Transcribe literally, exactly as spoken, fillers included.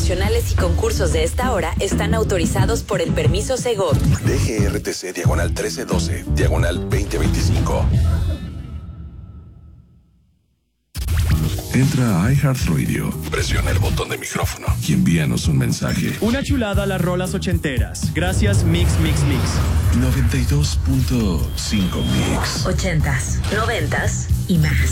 promocionales y concursos de esta hora están autorizados por el permiso Segov. D G R T C diagonal trece doce, diagonal veinte veinticinco. Entra a iHeartRadio, Presiona el botón de micrófono y envíanos un mensaje. Una chulada a las rolas ochenteras. Gracias Mix Mix Mix. noventa y dos punto cinco Mix. Ochentas, noventas y más.